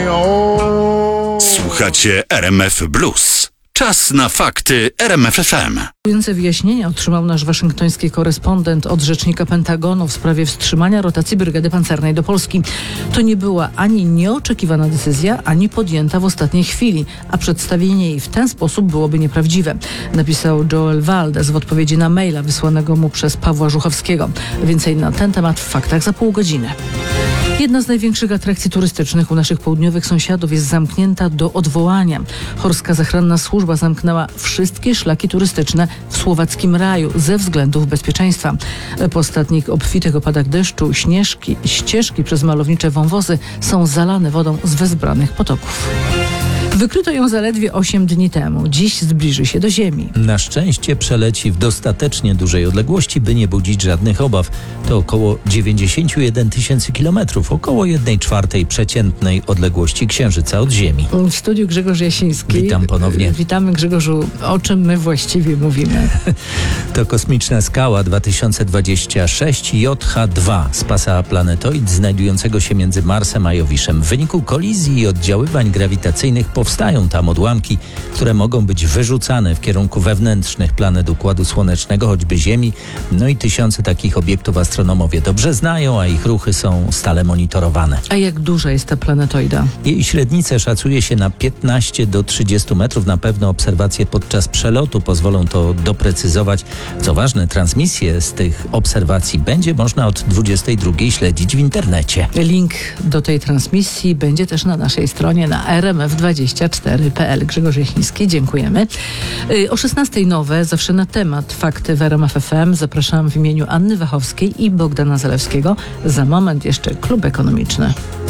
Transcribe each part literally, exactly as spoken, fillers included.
Słuchacie R M F Blues. Czas na fakty R M F F M. Więcej wyjaśnienia otrzymał nasz waszyngtoński korespondent od rzecznika Pentagonu w sprawie wstrzymania rotacji Brygady Pancernej do Polski. To nie była ani nieoczekiwana decyzja, ani podjęta w ostatniej chwili, a przedstawienie jej w ten sposób byłoby nieprawdziwe, napisał Joel Valdez w odpowiedzi na maila wysłanego mu przez Pawła Żuchowskiego. Więcej na ten temat w faktach za pół godziny. Jedna z największych atrakcji turystycznych u naszych południowych sąsiadów jest zamknięta do odwołania. Chorska Zachranna Służba zamknęła wszystkie szlaki turystyczne w słowackim Raju ze względów bezpieczeństwa. Po ostatnich obfitych opadach deszczu śnieżki, ścieżki przez malownicze wąwozy są zalane wodą z wezbranych potoków. Wykryto ją zaledwie osiem dni temu. Dziś zbliży się do Ziemi. Na szczęście przeleci w dostatecznie dużej odległości, by nie budzić żadnych obaw. To około dziewięćdziesiąt jeden tysięcy kilometrów, około jednej czwartej przeciętnej odległości Księżyca od Ziemi. W studiu Grzegorz Jasiński. Witam ponownie. Witamy, Grzegorzu. O czym my właściwie mówimy? To kosmiczna skała dwa tysiące dwadzieścia sześć J H dwa z pasa planetoid znajdującego się między Marsem a Jowiszem. W wyniku kolizji i oddziaływań grawitacyjnych powstają tam odłamki, które mogą być wyrzucane w kierunku wewnętrznych planet Układu Słonecznego, choćby Ziemi. No i tysiące takich obiektów astronomowie dobrze znają, a ich ruchy są stale monitorowane. A jak duża jest ta planetoida? Jej średnicę szacuje się na piętnaście do trzydziestu metrów. Na pewno obserwacje podczas przelotu pozwolą to doprecyzować. Co ważne, transmisje z tych obserwacji będzie można od dwudziestej drugiej śledzić w internecie. Link do tej transmisji będzie też na naszej stronie na r m f dwadzieścia cztery kropka p l. Grzegorz Jasiński, dziękujemy. O szesnastej nowe, zawsze na temat fakty w R M F F M. Zapraszam w imieniu Anny Wachowskiej i Bogdana Zalewskiego. Za moment jeszcze klub ekonomiczny.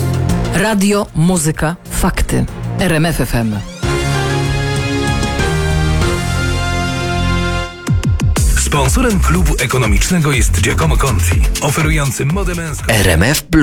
Radio, muzyka, fakty. R M F F M. Sponsorem klubu ekonomicznego jest Giacomo Conti, oferujący modę męską. R M F